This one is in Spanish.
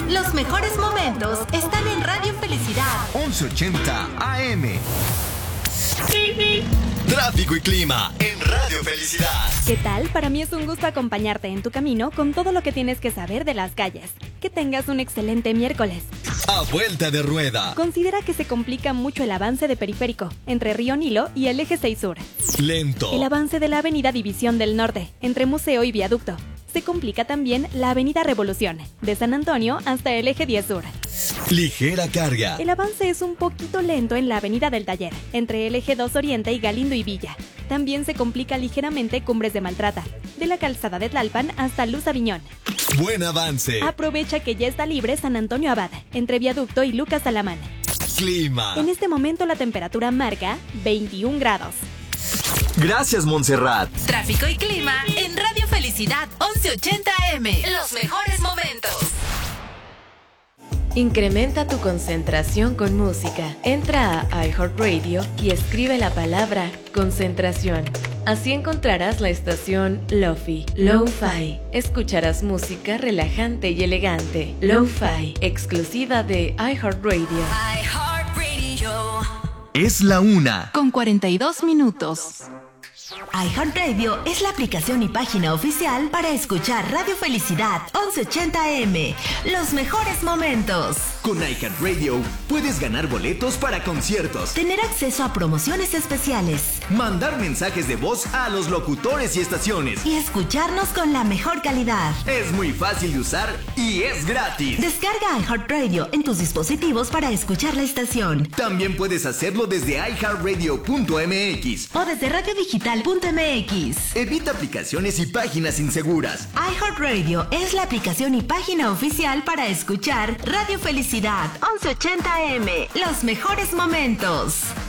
Los mejores momentos están en Radio Felicidad 1180 AM. Tráfico y clima en Radio Felicidad. ¿Qué tal? Para mí es un gusto acompañarte en tu camino con todo lo que tienes que saber de las calles. Que tengas un excelente miércoles. A vuelta de rueda. Considera que se complica mucho el avance de Periférico entre Río Nilo y el Eje 6 Sur. Lento. El avance de la Avenida División del Norte entre Museo y Viaducto. Se complica también la Avenida Revolución, de San Antonio hasta el Eje 10 Sur. Ligera carga. El avance es un poquito lento en la Avenida del Taller, entre el Eje 2 Oriente y Galindo y Villa. También se complica ligeramente Cumbres de Maltrata, de la calzada de Tlalpan hasta Luz Aviñón. Buen avance. Aprovecha que ya está libre San Antonio Abad, entre Viaducto y Lucas Alamán. Clima. En este momento la temperatura marca 21 grados. Gracias, Montserrat. Tráfico y clima en Radio Felicidad 1180 AM. Los mejores momentos. Incrementa tu concentración con música. Entra a iHeartRadio y escribe la palabra concentración. Así encontrarás la estación Lo-Fi, Lo-Fi. Escucharás música relajante y elegante. Lo-Fi, exclusiva de iHeartRadio. Es la 1 con 42 minutos. iHeartRadio es la aplicación y página oficial para escuchar Radio Felicidad 1180 AM. Los mejores momentos. Con iHeartRadio puedes ganar boletos para conciertos, Tener acceso a promociones especiales mandar mensajes de voz a los locutores y estaciones. y escucharnos con la mejor calidad. Es muy fácil de usar y es gratis. Descarga iHeartRadio en tus dispositivos para escuchar la estación También puedes hacerlo desde iHeartRadio.mx. o desde radiodigital.mx. Evita aplicaciones y páginas inseguras. iHeartRadio es la aplicación y página oficial para escuchar Radio Felicidad 1180 AM. Los mejores momentos.